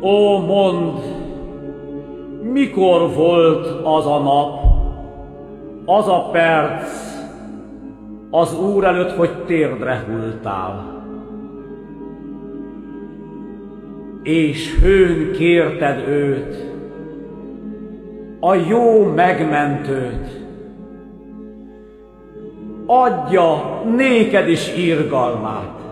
Ó, mondd, mikor volt az a nap, az a perc, az Úr előtt, hogy térdre hulltál, és hőn kérted őt, a jó megmentőt, adja néked is irgalmát.